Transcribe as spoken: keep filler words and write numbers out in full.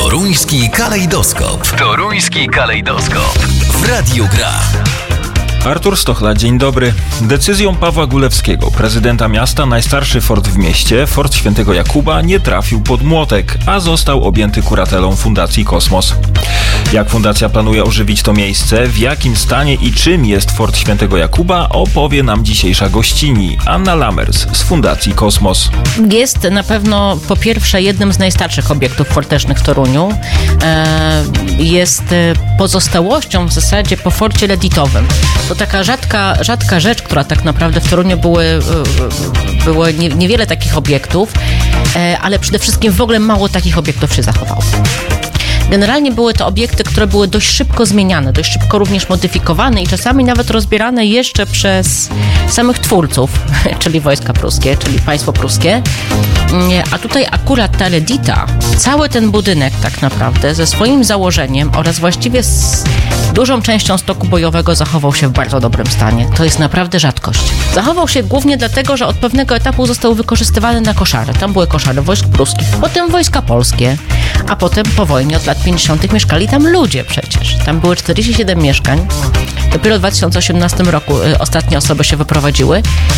Toruński kalejdoskop. Toruński kalejdoskop. W Radiu Gra. Artur Stochla, dzień dobry. Decyzją Pawła Gulewskiego, prezydenta miasta, najstarszy fort w mieście, Fort Świętego Jakuba, nie trafił pod młotek, a został objęty kuratelą Fundacji Kosmos. Jak fundacja planuje ożywić to miejsce, w jakim stanie i czym jest Fort Świętego Jakuba, opowie nam dzisiejsza gościni, Anna Lamers z Fundacji Kosmos. Jest na pewno po pierwsze jednym z najstarszych obiektów fortecznych w Toruniu. Jest pozostałością w zasadzie po forcie leditowym. To taka rzadka, rzadka rzecz, która tak naprawdę w Toruniu były, było niewiele takich obiektów, ale przede wszystkim w ogóle mało takich obiektów się zachowało. Generalnie były to obiekty, które były dość szybko zmieniane, dość szybko również modyfikowane i czasami nawet rozbierane jeszcze przez samych twórców, czyli wojska pruskie, czyli państwo pruskie. A tutaj akurat ta ledita, cały ten budynek tak naprawdę ze swoim założeniem oraz właściwie z dużą częścią stoku bojowego zachował się w bardzo dobrym stanie. To jest naprawdę rzadkość. Zachował się głównie dlatego, że od pewnego etapu został wykorzystywany na koszary. Tam były koszary wojsk pruskich, potem wojska polskie, a potem po wojnie od lat pięćdziesiątych mieszkali tam ludzie przecież. Tam były czterdzieści siedem mieszkań. Dopiero w dwa tysiące osiemnastym roku y, ostatnie osoby się wyprowadziły.